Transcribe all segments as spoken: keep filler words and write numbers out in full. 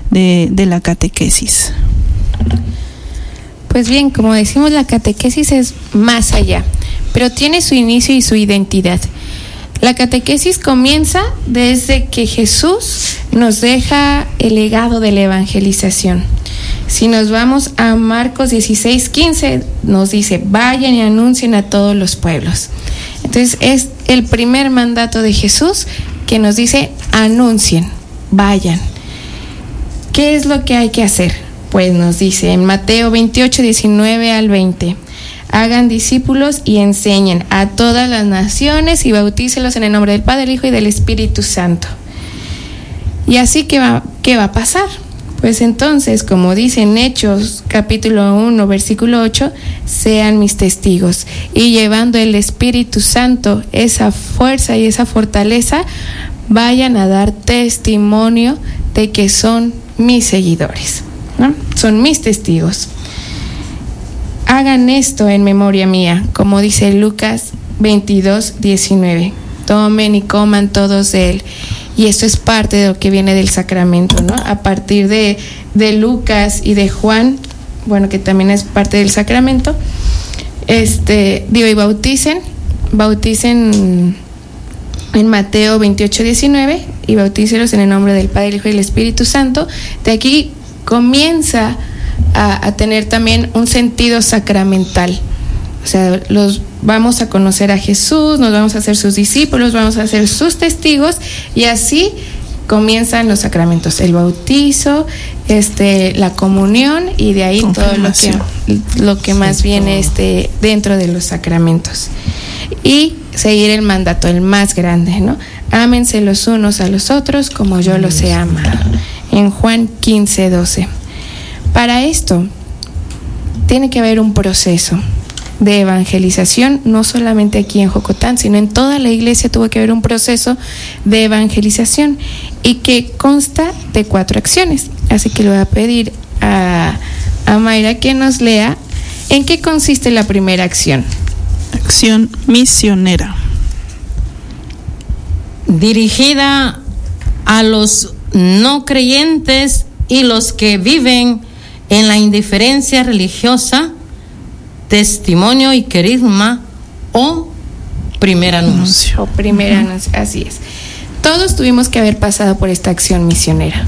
de, de la catequesis? Pues bien, como decimos, la catequesis es más allá, pero tiene su inicio y su identidad. La catequesis comienza desde que Jesús nos deja el legado de la evangelización. Si nos vamos a Marcos dieciséis quince, nos dice: vayan y anuncien a todos los pueblos. Entonces es el primer mandato de Jesús que nos dice: anuncien, vayan. ¿Qué es lo que hay que hacer? Pues nos dice en Mateo veintiocho, diecinueve al veinte: hagan discípulos y enseñen a todas las naciones y bautícelos en el nombre del Padre, del Hijo y del Espíritu Santo. Y así, ¿qué va, qué va a pasar? Pues entonces, como dice en Hechos capítulo uno, versículo ocho, sean mis testigos. Y llevando el Espíritu Santo esa fuerza y esa fortaleza, vayan a dar testimonio de que son mis seguidores, ¿no? Son mis testigos. Hagan esto en memoria mía, como dice Lucas veintidós, diecinueve. Tomen y coman todos de él. Y esto es parte de lo que viene del sacramento, ¿no? A partir de, de Lucas y de Juan, bueno, que también es parte del sacramento, este, digo, y bauticen, bauticen en Mateo veintiocho, diecinueve, y bautícelos en el nombre del Padre, el Hijo y el Espíritu Santo. De aquí comienza a, a tener también un sentido sacramental. O sea, los vamos a conocer a Jesús, nos vamos a hacer sus discípulos, vamos a ser sus testigos, y así comienzan los sacramentos: el bautizo, este, la comunión, y de ahí todo lo que, lo que más viene este, dentro de los sacramentos. Y seguir el mandato, el más grande, ¿no? Ámense los unos a los otros como yo los he amado. En Juan quince, doce. Para esto tiene que haber un proceso de evangelización, no solamente aquí en Jocotán, sino en toda la iglesia tuvo que haber un proceso de evangelización, y que consta de cuatro acciones. Así que le voy a pedir a, a Mayra que nos lea en qué consiste la primera acción. Acción misionera. Dirigida a los no creyentes y los que viven en la indiferencia religiosa, testimonio y querigma o primer anuncio. O primer uh-huh. anuncio, así es. Todos tuvimos que haber pasado por esta acción misionera.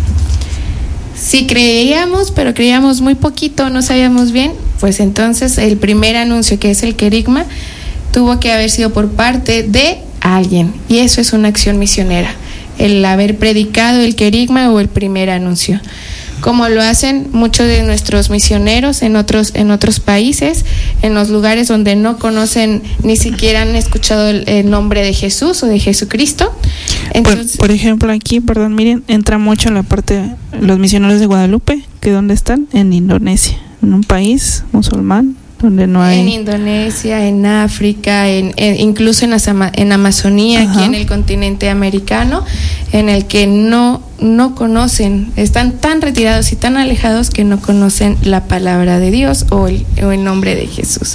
Si creíamos, pero creíamos muy poquito, no sabíamos bien, pues entonces el primer anuncio, que es el querigma, tuvo que haber sido por parte de alguien, y eso es una acción misionera, el haber predicado el querigma o el primer anuncio, como lo hacen muchos de nuestros misioneros en otros en otros países, en los lugares donde no conocen, ni siquiera han escuchado el, el nombre de Jesús o de Jesucristo. Entonces, por, por ejemplo, aquí, perdón, miren, entra mucho en la parte los misioneros de Guadalupe, que ¿dónde están? En Indonesia, en un país musulmán donde no hay. En Indonesia, en África, en, en incluso en, Asama, en Amazonía, ajá, aquí en el continente americano, en el que no no conocen, están tan retirados y tan alejados que no conocen la palabra de Dios o el, o el nombre de Jesús.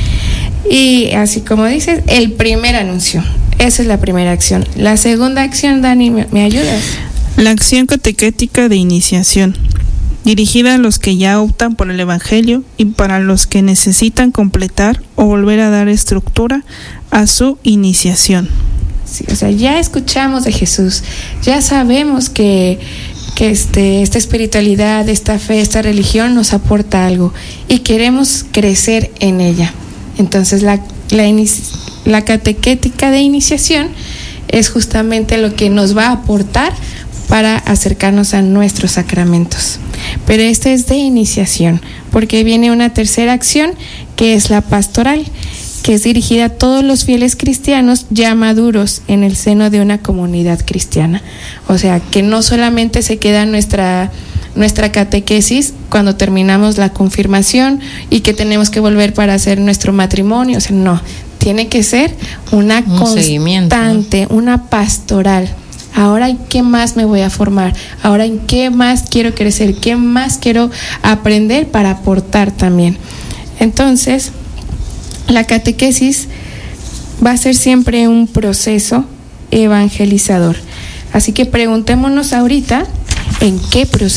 Y así como dices, el primer anuncio, esa es la primera acción. La segunda acción, Dani, ¿me, me ayudas? La acción catequética de iniciación, dirigida a los que ya optan por el Evangelio y para los que necesitan completar o volver a dar estructura a su iniciación. Sí, o sea, ya escuchamos de Jesús, ya sabemos que, que este, esta espiritualidad, esta fe, esta religión nos aporta algo y queremos crecer en ella. Entonces la, la, la catequética de iniciación es justamente lo que nos va a aportar para acercarnos a nuestros sacramentos. Pero este es de iniciación, porque viene una tercera acción que es la pastoral, que es dirigida a todos los fieles cristianos ya maduros en el seno de una comunidad cristiana. O sea, que no solamente se queda nuestra nuestra catequesis cuando terminamos la confirmación y que tenemos que volver para hacer nuestro matrimonio, o sea, no, tiene que ser una Un constante, ¿no? Una pastoral. Ahora, ¿en qué más me voy a formar? Ahora, ¿en qué más quiero crecer? ¿Qué más quiero aprender para aportar también? Entonces, la catequesis va a ser siempre un proceso evangelizador. Así que preguntémonos ahorita en qué proceso